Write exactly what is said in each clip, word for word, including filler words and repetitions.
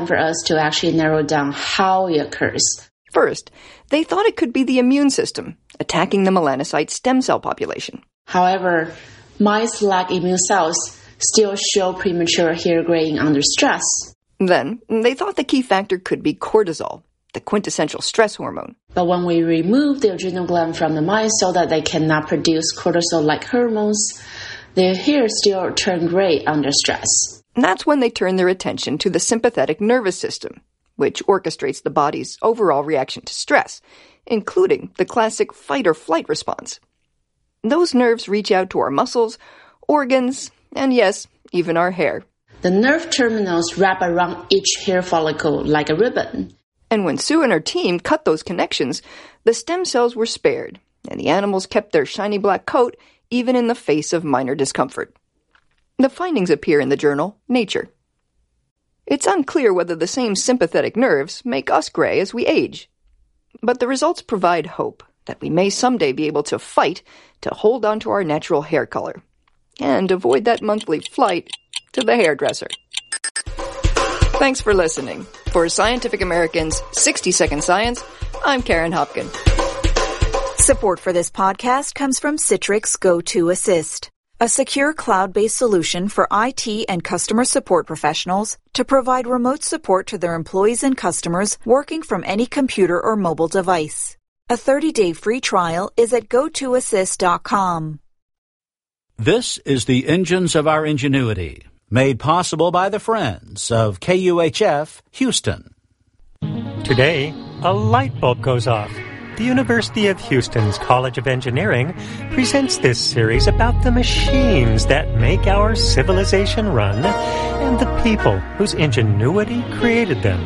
for us to actually narrow down how it occurs. First, they thought it could be the immune system, attacking the melanocyte stem cell population. However, mice lack immune cells still show premature hair graying under stress. Then, they thought the key factor could be cortisol, the quintessential stress hormone. But when we remove the adrenal gland from the mice so that they cannot produce cortisol-like hormones, their hair still turn gray under stress. And that's when they turn their attention to the sympathetic nervous system, which orchestrates the body's overall reaction to stress, including the classic fight-or-flight response. Those nerves reach out to our muscles, organs, and yes, even our hair. The nerve terminals wrap around each hair follicle like a ribbon. And when Sue and her team cut those connections, the stem cells were spared, and the animals kept their shiny black coat even in the face of minor discomfort. The findings appear in the journal Nature. It's unclear whether the same sympathetic nerves make us gray as we age, but the results provide hope that we may someday be able to fight to hold on to our natural hair color and avoid that monthly flight to the hairdresser. Thanks for listening. For Scientific American's sixty second Science, I'm Karen Hopkin. Support for this podcast comes from Citrix Go to Assist, a secure cloud-based solution for I T and customer support professionals to provide remote support to their employees and customers working from any computer or mobile device. A thirty day free trial is at go to assist dot com. This is the Engines of Our Ingenuity, made possible by the friends of K U H F Houston. Today, a light bulb goes off. The University of Houston's College of Engineering presents this series about the machines that make our civilization run and the people whose ingenuity created them.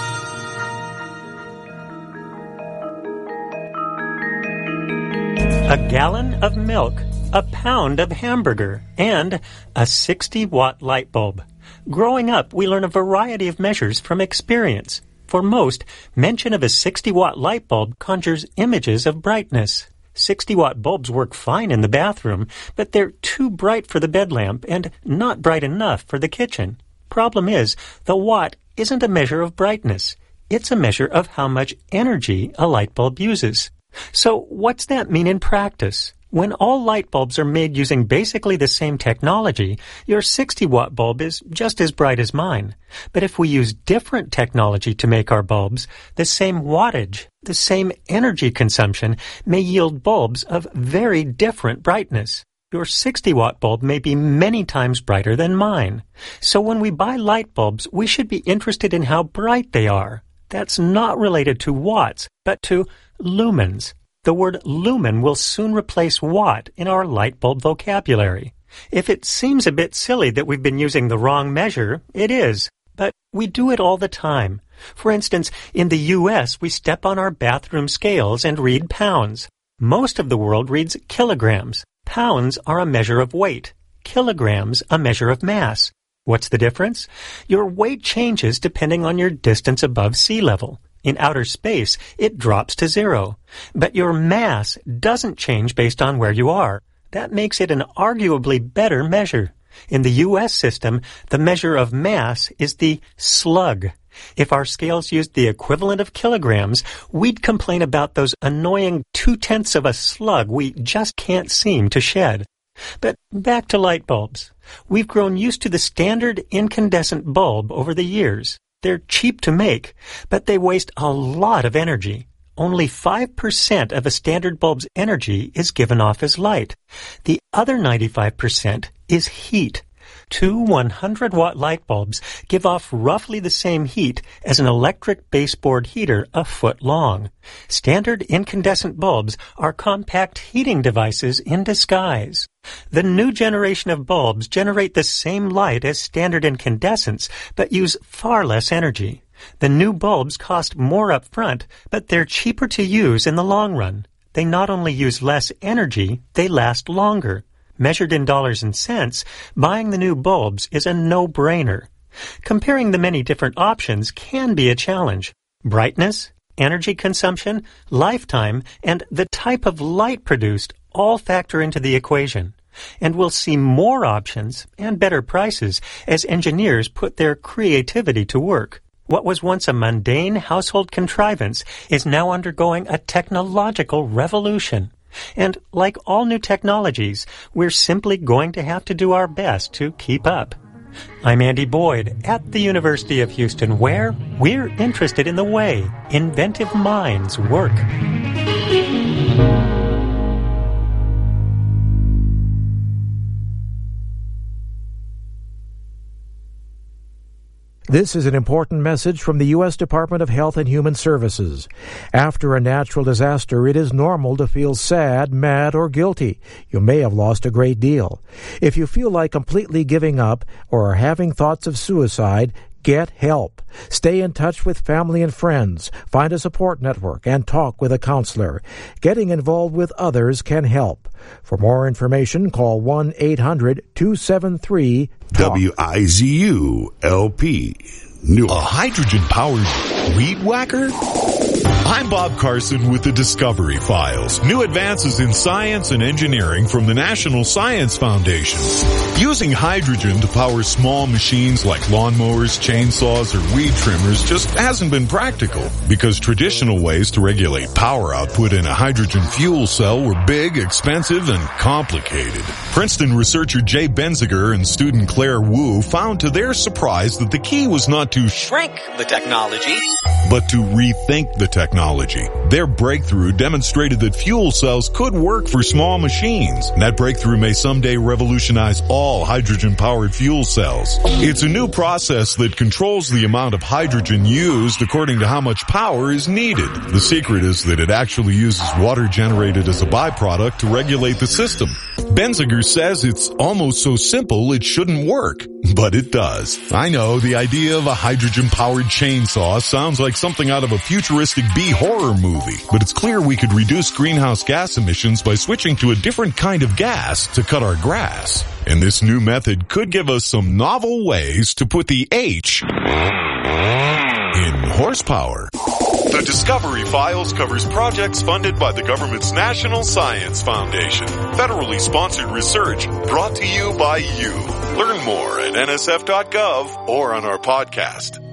A gallon of milk, a pound of hamburger, and a sixty watt light bulb. Growing up, we learn a variety of measures from experience. For most, mention of a sixty watt light bulb conjures images of brightness. sixty watt bulbs work fine in the bathroom, but they're too bright for the bed lamp and not bright enough for the kitchen. Problem is, the watt isn't a measure of brightness. It's a measure of how much energy a light bulb uses. So what's that mean in practice? When all light bulbs are made using basically the same technology, your sixty watt bulb is just as bright as mine. But if we use different technology to make our bulbs, the same wattage, the same energy consumption may yield bulbs of very different brightness. Your sixty watt bulb may be many times brighter than mine. So when we buy light bulbs, we should be interested in how bright they are. That's not related to watts, but to lumens. The word lumen will soon replace watt in our light bulb vocabulary. If it seems a bit silly that we've been using the wrong measure, it is. But we do it all the time. For instance, in the U S, we step on our bathroom scales and read pounds. Most of the world reads kilograms. Pounds are a measure of weight. Kilograms a measure of mass. What's the difference? Your weight changes depending on your distance above sea level. In outer space, it drops to zero. But your mass doesn't change based on where you are. That makes it an arguably better measure. In the U S system, the measure of mass is the slug. If our scales used the equivalent of kilograms, we'd complain about those annoying two-tenths of a slug we just can't seem to shed. But back to light bulbs. We've grown used to the standard incandescent bulb over the years. They're cheap to make, but they waste a lot of energy. Only five percent of a standard bulb's energy is given off as light. The other ninety-five percent is heat. Two one hundred watt light bulbs give off roughly the same heat as an electric baseboard heater a foot long. Standard incandescent bulbs are compact heating devices in disguise. The new generation of bulbs generate the same light as standard incandescents, but use far less energy. The new bulbs cost more up front, but they're cheaper to use in the long run. They not only use less energy, they last longer. Measured in dollars and cents, buying the new bulbs is a no-brainer. Comparing the many different options can be a challenge. Brightness, energy consumption, lifetime, and the type of light produced all factor into the equation. And we'll see more options and better prices as engineers put their creativity to work. What was once a mundane household contrivance is now undergoing a technological revolution. And like all new technologies, we're simply going to have to do our best to keep up. I'm Andy Boyd at the University of Houston, where we're interested in the way inventive minds work. This is an important message from the U S Department of Health and Human Services. After a natural disaster, it is normal to feel sad, mad, or guilty. You may have lost a great deal. If you feel like completely giving up or are having thoughts of suicide, get help. Stay in touch with family and friends. Find a support network and talk with a counselor. Getting involved with others can help. For more information, call one eight hundred two seven three W I Z U L P. New. A hydrogen-powered weed whacker? I'm Bob Carson with the Discovery Files. New advances in science and engineering from the National Science Foundation. Using hydrogen to power small machines like lawnmowers, chainsaws, or weed trimmers just hasn't been practical because traditional ways to regulate power output in a hydrogen fuel cell were big, expensive, and complicated. Princeton researcher Jay Benziger and student Claire Wu found to their surprise that the key was not to shrink the technology, but to rethink the technology. Their breakthrough demonstrated that fuel cells could work for small machines. And that breakthrough may someday revolutionize all hydrogen-powered fuel cells. It's a new process that controls the amount of hydrogen used according to how much power is needed. The secret is that it actually uses water generated as a byproduct to regulate the system. Benziger says it's almost so simple it shouldn't work, but it does. I know the idea of a hydrogen-powered chainsaw sounds like something out of a futuristic B-horror movie, but it's clear we could reduce greenhouse gas emissions by switching to a different kind of gas to cut our grass. And this new method could give us some novel ways to put the H in horsepower. The Discovery Files covers projects funded by the government's National Science Foundation. Federally sponsored research brought to you by you. Learn more at N S F dot gov or on our podcast.